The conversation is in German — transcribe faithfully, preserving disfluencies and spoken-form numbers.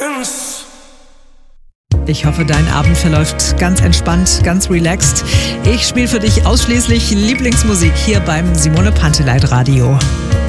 Ich hoffe, dein Abend verläuft ganz entspannt, ganz relaxed. Ich spiele für dich ausschließlich Lieblingsmusik hier beim Simone Panteleit Radio.